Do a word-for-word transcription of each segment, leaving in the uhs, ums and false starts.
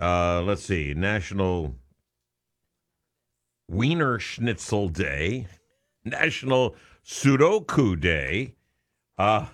Uh, let's see. National Wiener Schnitzel Day. National Sudoku Day. Uh,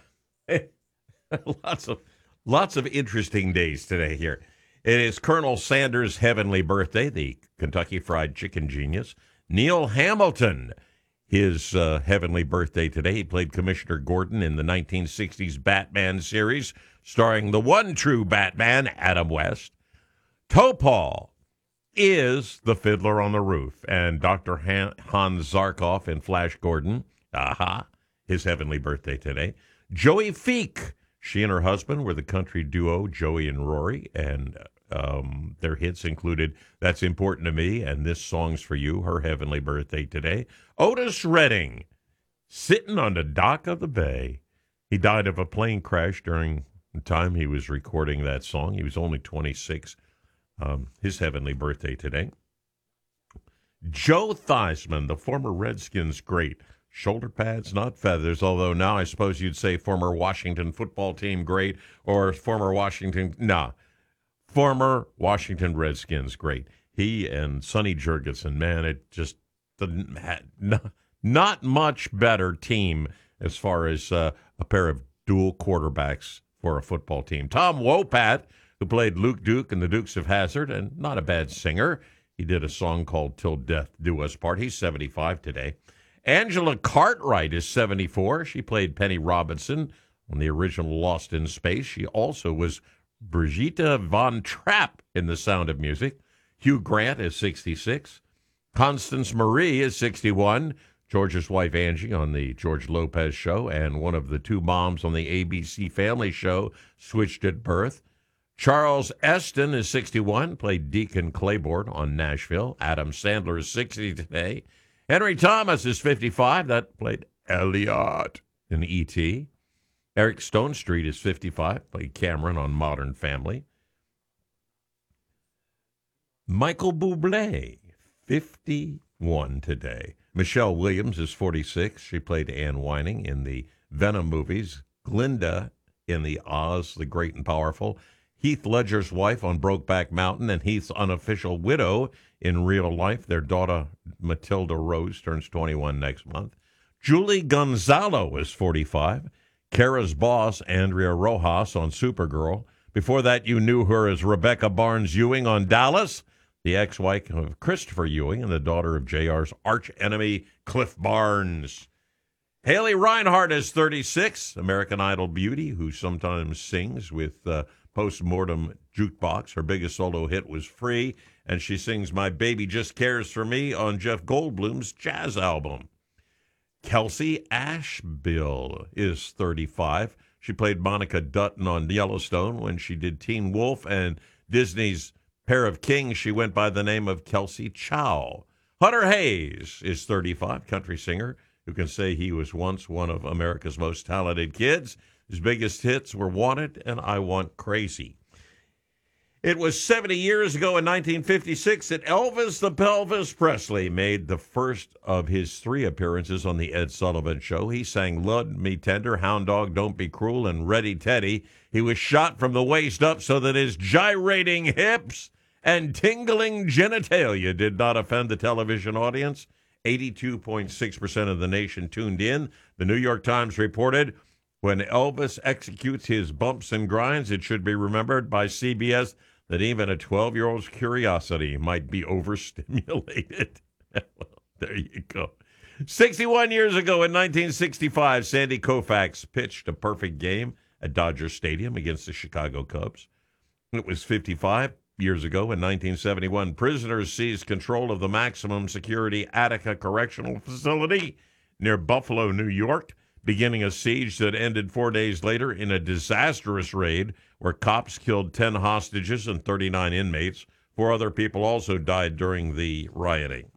lots of lots of interesting days today here. It is Colonel Sanders' heavenly birthday, the Kentucky Fried Chicken genius. Neil Hamilton, his uh, heavenly birthday today. He played Commissioner Gordon in the nineteen sixties Batman series, starring the one true Batman, Adam West. Topol is the Fiddler on the Roof, and Doctor Han- Hans Zarkov in Flash Gordon. Aha, his heavenly birthday today. Joey Feek. She and her husband were the country duo Joey and Rory, and um, their hits included That's Important to Me and This Song's for You, her heavenly birthday today. Otis Redding, sitting on the dock of the bay. He died of a plane crash during the time he was recording that song. He was only twenty-six. Um, his heavenly birthday today. Joe Theismann, the former Redskins great. Shoulder pads, not feathers, although now I suppose you'd say former Washington football team great or former Washington, nah, former Washington Redskins great. He and Sonny Jurgensen, man, it just didn't not, not much better team as far as uh, a pair of dual quarterbacks for a football team. Tom Wopat, who played Luke Duke in the Dukes of Hazzard, and not a bad singer. He did a song called Till Death Do Us Part. He's seventy-five today. Angela Cartwright is seventy-four. She played Penny Robinson on the original Lost in Space. She also was Brigitte von Trapp in The Sound of Music. Hugh Grant is sixty-six. Constance Marie is sixty-one. George's wife Angie on the George Lopez Show, and one of the two moms on the A B C Family Show, switched at birth. Charles Eston is sixty-one, played Deacon Claiborne on Nashville. Adam Sandler is sixty today. Henry Thomas is fifty-five. That played Elliot in E T. Eric Stonestreet is fifty-five. Played Cameron on Modern Family. Michael Bublé, fifty-one today. Michelle Williams is forty-six. She played Anne Whining in the Venom movies. Glinda in the Oz, the Great and Powerful. Heath Ledger's wife on Brokeback Mountain, and Heath's unofficial widow in real life. Their daughter, Matilda Rose, turns twenty-one next month. Julie Gonzalo is forty-five. Kara's boss, Andrea Rojas, on Supergirl. Before that, you knew her as Rebecca Barnes Ewing on Dallas, the ex-wife of Christopher Ewing and the daughter of J R's arch-enemy, Cliff Barnes. Haley Reinhart is thirty-six, American Idol beauty, who sometimes sings with uh, Postmortem Jukebox. Her biggest solo hit was Free, and she sings My Baby Just Cares for Me on Jeff Goldblum's jazz album. Kelsey Asheville is thirty-five. She played Monica Dutton on Yellowstone when she did Teen Wolf, and Disney's Pair of Kings, she went by the name of Kelsey Chow. Hunter Hayes is thirty-five, country singer who can say he was once one of America's most talented kids. His biggest hits were Wanted and I Want Crazy. It was seventy years ago in nineteen fifty-six that Elvis the Pelvis Presley made the first of his three appearances on the Ed Sullivan Show. He sang Love Me Tender, Hound Dog, Don't Be Cruel, and Ready Teddy. He was shot from the waist up so that his gyrating hips and tingling genitalia did not offend the television audience. eighty-two point six percent of the nation tuned in. The New York Times reported, when Elvis executes his bumps and grinds, it should be remembered by C B S that even a twelve-year-old's curiosity might be overstimulated. Well, there you go. sixty-one years ago in nineteen sixty-five, Sandy Koufax pitched a perfect game at Dodger Stadium against the Chicago Cubs. It was fifty-five years ago in nineteen seventy-one. Prisoners seized control of the maximum security Attica Correctional Facility near Buffalo, New York, beginning a siege that ended four days later in a disastrous raid where cops killed ten hostages and thirty-nine inmates. Four other people also died during the rioting.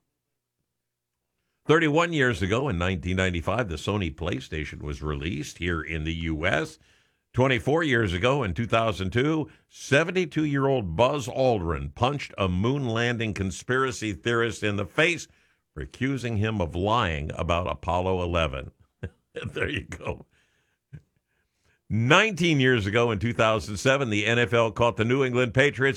thirty-one years ago in nineteen ninety-five, the Sony PlayStation was released here in the U S twenty-four years ago in two thousand two, seventy-two-year-old Buzz Aldrin punched a moon landing conspiracy theorist in the face for accusing him of lying about Apollo eleven. There you go. nineteen years ago in two thousand seven, the N F L caught the New England Patriots